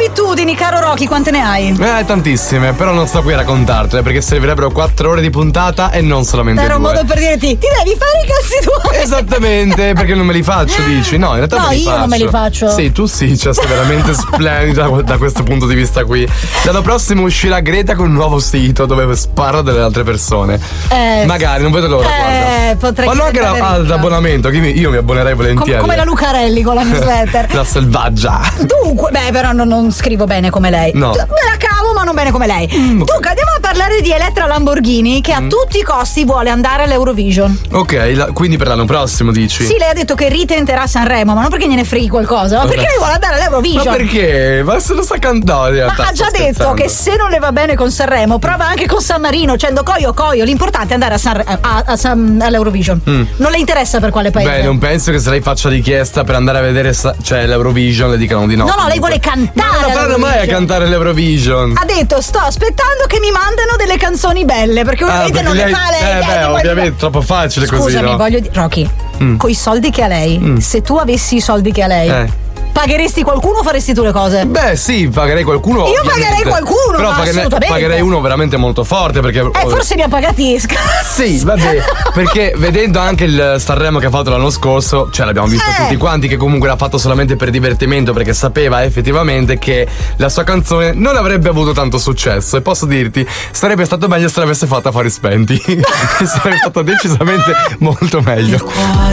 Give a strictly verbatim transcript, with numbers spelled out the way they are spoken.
abitudini, caro Rocky, quante ne hai? Eh, tantissime, però non sto qui a raccontartele perché servirebbero quattro ore di puntata e non solamente Era un due. modo per dirti, ti devi fare i cazzi tuoi. Esattamente, perché non me li faccio, dici? No, in realtà No, me li io faccio. non me li faccio. Sì, tu sì, cioè sei veramente splendida da questo punto di vista qui. L'anno prossimo uscirà Greta con un nuovo sito dove spara delle altre persone. Eh, Magari, non vedo l'ora, eh, guarda. potrei Fanno anche la- diventare ad ricca. abbonamento, che mi- io mi abbonerei Com- volentieri. come la Lucarelli con la newsletter. La selvaggia. Dunque, beh, però non, non scrivo bene come lei. No. Me la cavo, ma non bene come lei. Mm, Dunque, andiamo a parlare di Elettra Lamborghini, che a tutti i costi vuole andare all'Eurovision. Ok, la- quindi per l'anno prossimo dici? Sì, lei ha detto che ritenterà Sanremo, ma non perché gliene freghi qualcosa, ma perché lei vuole andare all'Eurovision. Ma perché? Ma se lo sta cantando in realtà. Ma ha già sto detto scherzando. che se non le va bene con Sanremo, prova anche con San Marino, dicendo coio coio, l'importante è andare a Sanre- a- a San- all'Eurovision. Mm. Non le interessa per quale paese. Beh, non penso che se lei faccia richiesta per andare a vedere sa- cioè l'Eurovision le dicano di no. No, no, lei vuole cantare. Ma non lo faranno mai a all'Eurovision. cantare l'Eurovision. Ha detto sto aspettando che mi mandano delle canzoni belle, perché ovviamente Ah, non perché le lei- fa lei. Eh, beh, poi- ovviamente è troppo facile così. Scusami, no? voglio dire, Rocky, Mm. coi soldi che ha lei, Mm. se tu avessi i soldi che ha lei, Eh. pagheresti qualcuno o faresti tu le cose? Beh, sì, pagherei qualcuno. Io ovviamente. pagherei qualcuno, Però ma pagherei, assolutamente. pagherei uno veramente molto forte perché. Eh, forse ne ha pagati Sì, vabbè, perché vedendo anche il Sanremo che ha fatto l'anno scorso, cioè l'abbiamo visto Eh. tutti quanti che comunque l'ha fatto solamente per divertimento perché sapeva effettivamente che la sua canzone non avrebbe avuto tanto successo e posso dirti, sarebbe stato meglio se l'avesse fatta a fuori spenti. Sarebbe stato decisamente molto meglio.